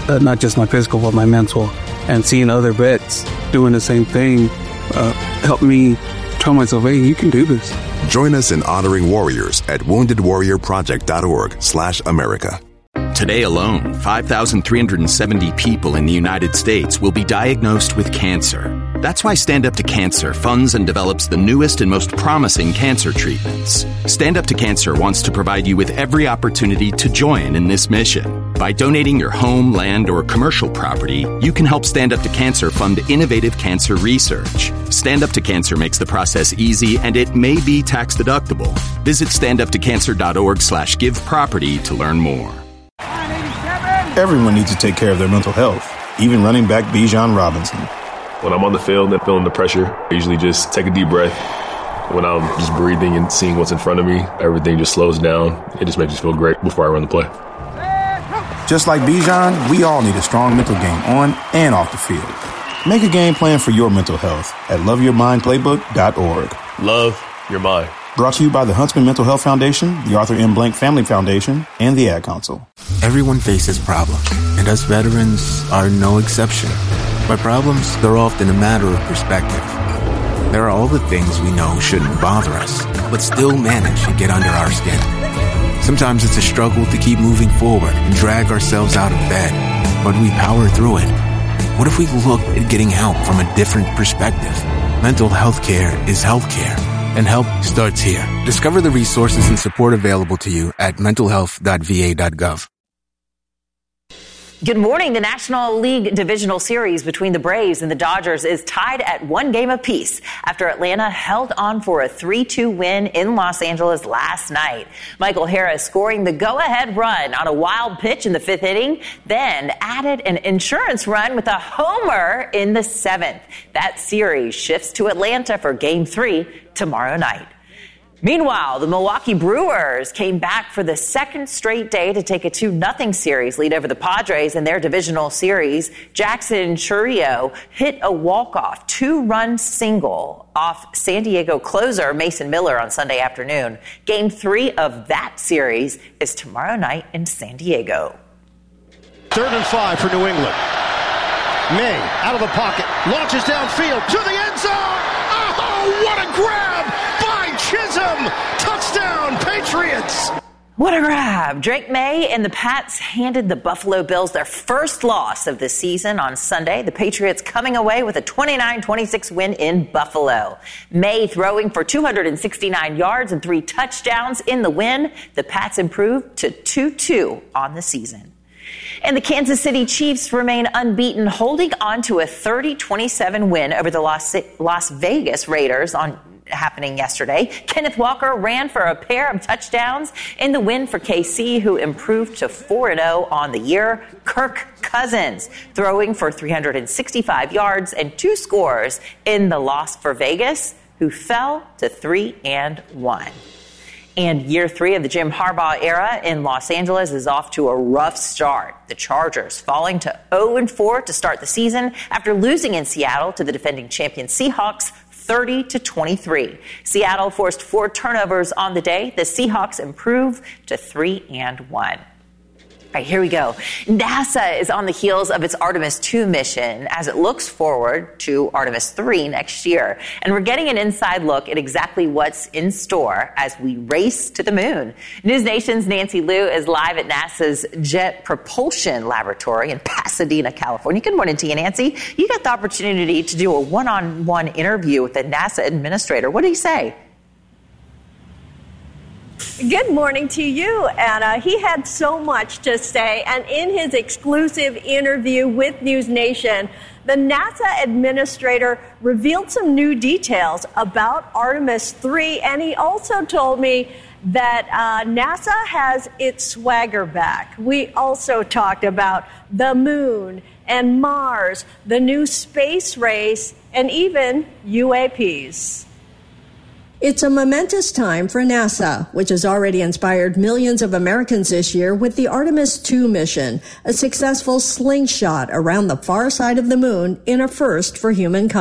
not just my physical, but my mental. And seeing other vets doing the same thing helped me tell myself, hey, you can do this. Join us in honoring warriors at woundedwarriorproject.org/America. Today alone, 5,370 people in the United States will be diagnosed with cancer. That's why Stand Up to Cancer funds and develops the newest and most promising cancer treatments. Stand Up to Cancer wants to provide you with every opportunity to join in this mission. By donating your home, land, or commercial property, you can help Stand Up to Cancer fund innovative cancer research. Stand Up to Cancer makes the process easy, and it may be tax deductible. Visit standuptocancer.org/giveproperty to learn more. Everyone needs to take care of their mental health, even running back Bijan Robinson. When I'm on the field and feeling the pressure, I usually just take a deep breath. When I'm just breathing and seeing what's in front of me, everything just slows down. It just makes me feel great before I run the play. Just like Bijan, we all need a strong mental game on and off the field. Make a game plan for your mental health at loveyourmindplaybook.org. Love your mind. Brought to you by the Huntsman Mental Health Foundation, the Arthur M. Blank Family Foundation, and the Ad Council. Everyone faces problems, and us veterans are no exception. By problems, they're often a matter of perspective. There are all the things we know shouldn't bother us, but still manage to get under our skin. Sometimes it's a struggle to keep moving forward and drag ourselves out of bed, but we power through it. What if we looked at getting help from a different perspective? Mental health care is health care, and help starts here. Discover the resources and support available to you at mentalhealth.va.gov. Good morning. The National League Divisional Series between the Braves and the Dodgers is tied at 1 game apiece after Atlanta held on for a 3-2 win in Los Angeles last night. Michael Harris scoring the go-ahead run on a wild pitch in the 5th inning, then added an insurance run with a homer in the 7th. That series shifts to Atlanta for Game 3 tomorrow night. Meanwhile, the Milwaukee Brewers came back for the second straight day to take a 2-0 series lead over the Padres in their divisional series. Jackson Chourio hit a walk-off 2-run single off San Diego closer Mason Miller on Sunday afternoon. Game 3 of that series is tomorrow night in San Diego. 3rd and 5 for New England. May out of the pocket, launches downfield to the end zone. Oh, what a grab by Chisholm! Touchdown, Patriots! What a grab. Drake May and the Pats handed the Buffalo Bills their first loss of the season on Sunday. The Patriots coming away with a 29-26 win in Buffalo. May throwing for 269 yards and 3 touchdowns in the win. The Pats improved to 2-2 on the season. And the Kansas City Chiefs remain unbeaten, holding on to a 30-27 win over the Las Vegas Raiders happening yesterday. Kenneth Walker ran for a pair of touchdowns in the win for KC, who improved to 4-0 on the year. Kirk Cousins throwing for 365 yards and 2 scores in the loss for Vegas, who fell to 3-1. And year 3 of the Jim Harbaugh era in Los Angeles is off to a rough start. The Chargers falling to 0-4 to start the season after losing in Seattle to the defending champion Seahawks 30-23. Seattle forced 4 turnovers on the day. The Seahawks improve to 3-1. All right, here we go. NASA is on the heels of its Artemis 2 mission as it looks forward to Artemis 3 next year. And we're getting an inside look at exactly what's in store as we race to the moon. News Nation's Nancy Liu is live at NASA's Jet Propulsion Laboratory in Pasadena, California. Good morning to you, Nancy. You got the opportunity to do a one-on-one interview with the NASA administrator. What did he say? Good morning to you, Anna. He had so much to say, and in his exclusive interview with News Nation, the NASA administrator revealed some new details about Artemis 3, and he also told me that NASA has its swagger back. We also talked about the moon and Mars, the new space race, and even UAPs. It's a momentous time for NASA, which has already inspired millions of Americans this year with the Artemis 2 mission, a successful slingshot around the far side of the moon in a first for humankind.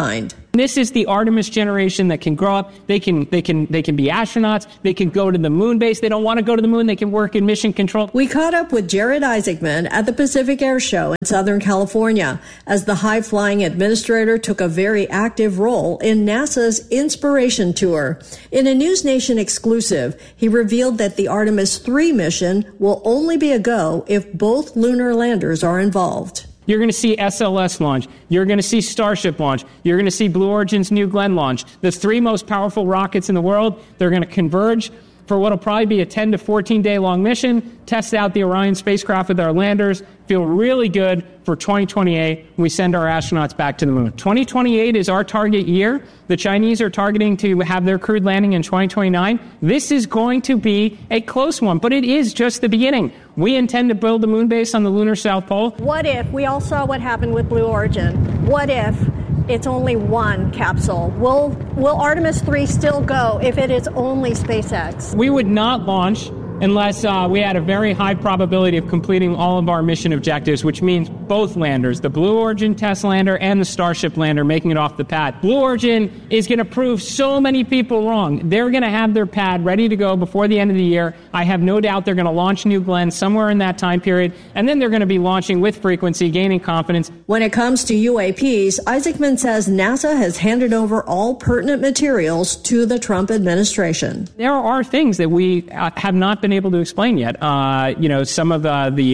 This is the Artemis generation that can grow up. They can be astronauts. They can go to the moon base. They don't want to go to the moon. They can work in mission control. We caught up with Jared Isaacman at the Pacific Air Show in Southern California as the high-flying administrator took a very active role in NASA's Inspiration Tour. In a News Nation exclusive, he revealed that the Artemis 3 mission will only be a go if both lunar landers are involved. You're going to see SLS launch. You're going to see Starship launch. You're going to see Blue Origin's New Glenn launch. The 3 most powerful rockets in the world, they're going to converge for what will probably be a 10 to 14-day long mission, test out the Orion spacecraft with our landers, feel really good for 2028 when we send our astronauts back to the moon. 2028 is our target year. The Chinese are targeting to have their crewed landing in 2029. This is going to be a close one, but it is just the beginning. We intend to build a moon base on the lunar South Pole. What if, we all saw what happened with Blue Origin, what if it's only one capsule? Will Artemis 3 still go if it is only SpaceX? We would not launch unless we had a very high probability of completing all of our mission objectives, which means both landers, the Blue Origin test lander and the Starship lander, making it off the pad. Blue Origin is going to prove so many people wrong. They're going to have their pad ready to go before the end of the year. I have no doubt they're going to launch New Glenn somewhere in that time period, and then they're going to be launching with frequency, gaining confidence. When it comes to UAPs, Isaacman says NASA has handed over all pertinent materials to the Trump administration. There are things that we have not been able to explain yet. Some of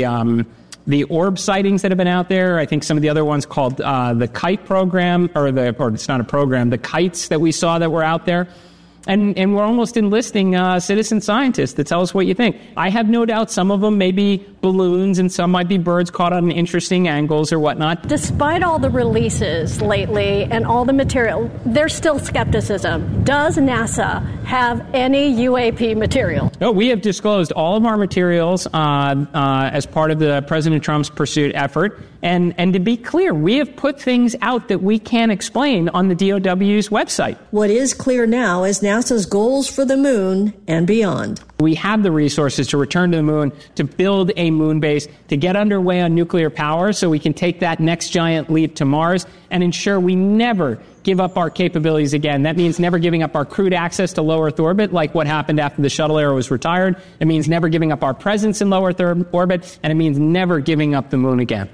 the orb sightings that have been out there. I think some of the other ones called the kite program, or it's not a program, the kites that we saw that were out there. And we're almost enlisting citizen scientists to tell us what you think. I have no doubt some of them may be balloons and some might be birds caught on interesting angles or whatnot. Despite all the releases lately and all the material, there's still skepticism. Does NASA have any UAP material? No, we have disclosed all of our materials as part of the President Trump's pursuit effort. And to be clear, we have put things out that we can't explain on the DOW's website. What is clear now is NASA's goals for the moon and beyond. We have the resources to return to the moon, to build a moon base, to get underway on nuclear power so we can take that next giant leap to Mars and ensure we never give up our capabilities again. That means never giving up our crewed access to low Earth orbit, like what happened after the shuttle era was retired. It means never giving up our presence in low Earth orbit, and it means never giving up the moon again.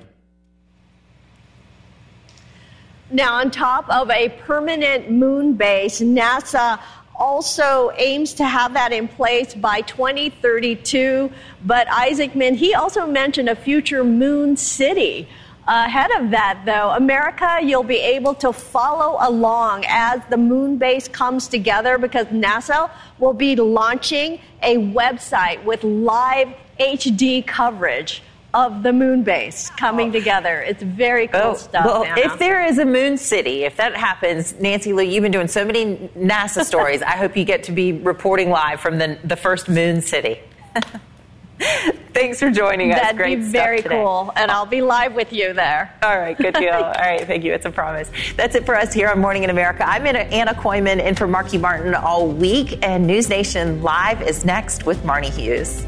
Now, on top of a permanent moon base, NASA also aims to have that in place by 2032. But Isaacman, he also mentioned a future moon city. Ahead of that, though, America, you'll be able to follow along as the moon base comes together, because NASA will be launching a website with live HD coverage of the moon base coming together. It's very cool stuff. Well, Anna. If there is a moon city, if that happens, Nancy Lou, you've been doing so many NASA stories. I hope you get to be reporting live from the first moon city. Thanks for joining us. That'd be very today. cool, and I'll be live with you there. All right, good deal. All right, thank you. It's a promise. That's it for us here on Morning in America. I'm Anna Koyman in for Marky Martin all week, and News Nation Live is next with Marnie Hughes.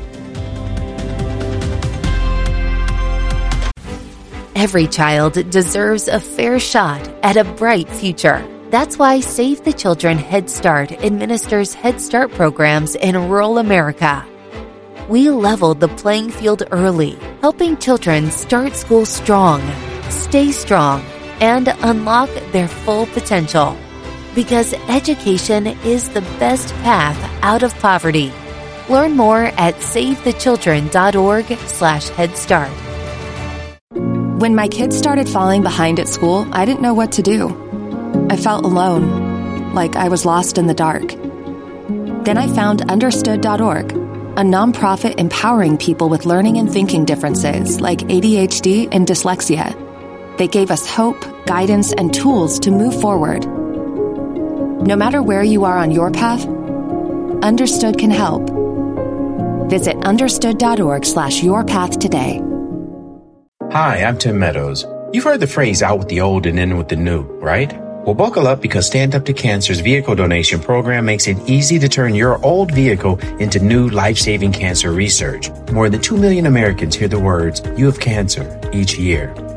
Every child deserves a fair shot at a bright future. That's why Save the Children Head Start administers Head Start programs in rural America. We leveled the playing field early, helping children start school strong, stay strong, and unlock their full potential. Because education is the best path out of poverty. Learn more at SaveTheChildren.org/Head Start. When my kids started falling behind at school, I didn't know what to do. I felt alone, like I was lost in the dark. Then I found Understood.org, a nonprofit empowering people with learning and thinking differences like ADHD and dyslexia. They gave us hope, guidance, and tools to move forward. No matter where you are on your path, Understood can help. Visit Understood.org/yourpath today. Hi, I'm Tim Meadows. You've heard the phrase out with the old and in with the new, right? Well, buckle up, because Stand Up to Cancer's vehicle donation program makes it easy to turn your old vehicle into new life-saving cancer research. More than 2 million Americans hear the words, "You have cancer," each year.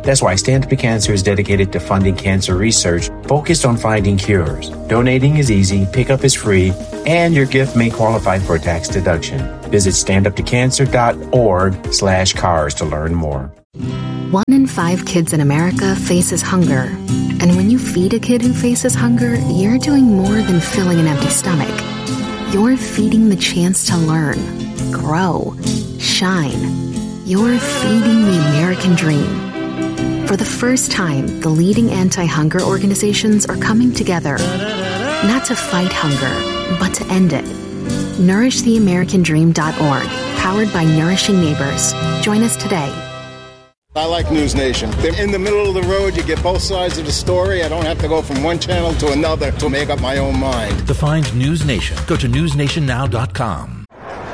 That's why Stand Up to Cancer is dedicated to funding cancer research focused on finding cures. Donating is easy, pickup is free, and your gift may qualify for a tax deduction. Visit standuptocancer.org/cars to learn more. 1 in 5 kids in America faces hunger. And when you feed a kid who faces hunger, you're doing more than filling an empty stomach. You're feeding the chance to learn, grow, shine. You're feeding the American dream. For the first time, the leading anti-hunger organizations are coming together, not to fight hunger, but to end it. NourishTheAmericanDream.org, powered by Nourishing Neighbors. Join us today. I like News Nation. They're in the middle of the road. You get both sides of the story. I don't have to go from one channel to another to make up my own mind. To find News Nation, go to newsnationnow.com.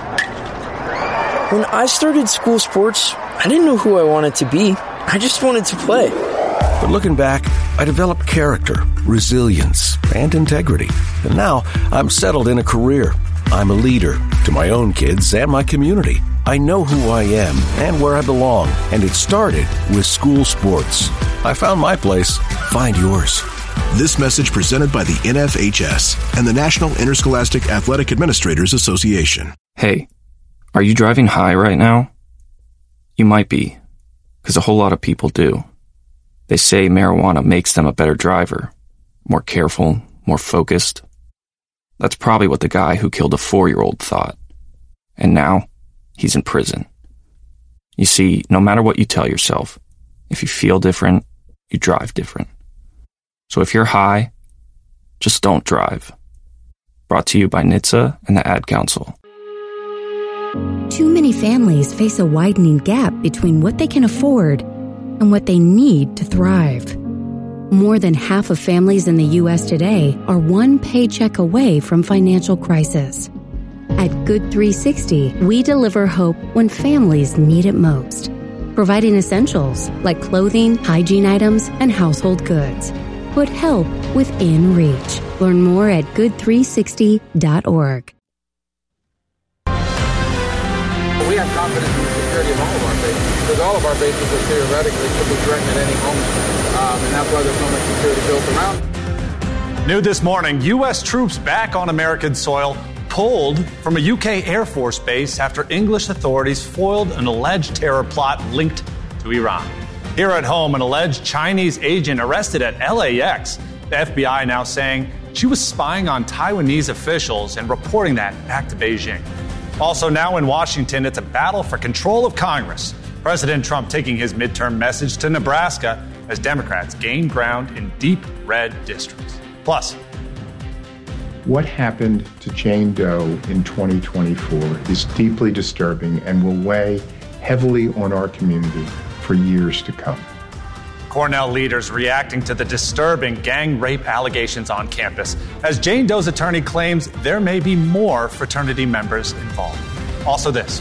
When I started school sports, I didn't know who I wanted to be. I just wanted to play. But looking back, I developed character, resilience, and integrity. And now I'm settled in a career. I'm a leader to my own kids and my community. I know who I am and where I belong, and it started with school sports. I found my place. Find yours. This message presented by the NFHS and the National Interscholastic Athletic Administrators Association. Hey, are you driving high right now? You might be, because a whole lot of people do. They say marijuana makes them a better driver, more careful, more focused. That's probably what the guy who killed a 4-year-old thought. And now, he's in prison. You see, no matter what you tell yourself, if you feel different, you drive different. So if you're high, just don't drive. Brought to you by NHTSA and the Ad Council. Too many families face a widening gap between what they can afford and what they need to thrive. More than half of families in the U.S. today are one paycheck away from financial crisis. At Good 360, we deliver hope when families need it most, providing essentials like clothing, hygiene items, and household goods. Put help within reach. Learn more at good360.org. We have confidence in the security of all of our bases, because all of our bases are theoretically could be threatened at any moment, and that's why there's so much security built around. New this morning, U.S. troops back on American soil pulled from a UK Air Force base after English authorities foiled an alleged terror plot linked to Iran. Here at home, an alleged Chinese agent arrested at LAX. The FBI now saying she was spying on Taiwanese officials and reporting that back to Beijing. Also now in Washington, it's a battle for control of Congress. President Trump taking his midterm message to Nebraska as Democrats gain ground in deep red districts. Plus, what happened to Jane Doe in 2024 is deeply disturbing and will weigh heavily on our community for years to come. Cornell leaders reacting to the disturbing gang rape allegations on campus as Jane Doe's attorney claims there may be more fraternity members involved. Also this.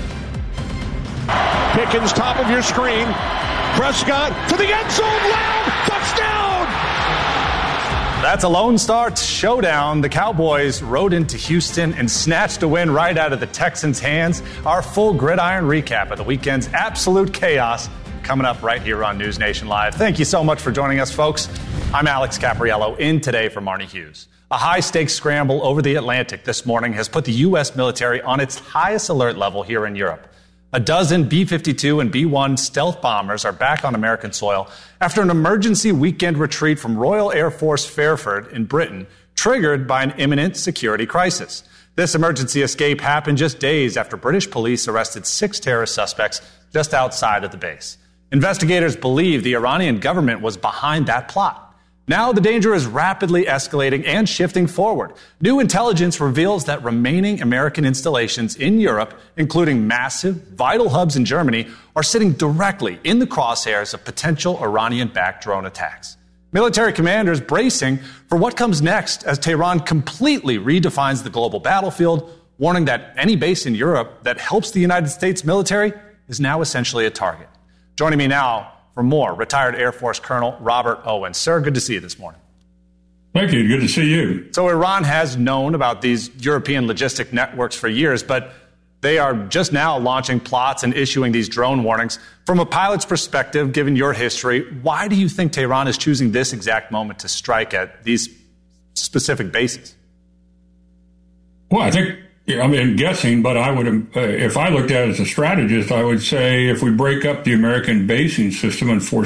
Pickens, top of your screen. Prescott to the end zone, loud, touchdown! That's a Lone Star showdown. The Cowboys rode into Houston and snatched a win right out of the Texans' hands. Our full gridiron recap of the weekend's absolute chaos coming up right here on News Nation Live. Thank you so much for joining us, folks. I'm Alex Capriello, in today for Marnie Hughes. A high-stakes scramble over the Atlantic this morning has put the U.S. military on its highest alert level here in Europe. A dozen B-52 and B-1 stealth bombers are back on American soil after an emergency weekend retreat from Royal Air Force Fairford in Britain, triggered by an imminent security crisis. This emergency escape happened just days after British police arrested 6 terrorist suspects just outside of the base. Investigators believe the Iranian government was behind that plot. Now the danger is rapidly escalating and shifting forward. New intelligence reveals that remaining American installations in Europe, including massive, vital hubs in Germany, are sitting directly in the crosshairs of potential Iranian-backed drone attacks. Military commanders bracing for what comes next as Tehran completely redefines the global battlefield, warning that any base in Europe that helps the United States military is now essentially a target. Joining me now for more, retired Air Force Colonel Robert Owen. Sir, good to see you this morning. Thank you. Good to see you. So Iran has known about these European logistic networks for years, but They are just now launching plots and issuing these drone warnings. From a pilot's perspective, given your history, why do you think Tehran is choosing this exact moment to strike at these specific bases? Well, I think, I'm guessing, but I would, if I looked at it as a strategist, I would say if we break up the American basing system and force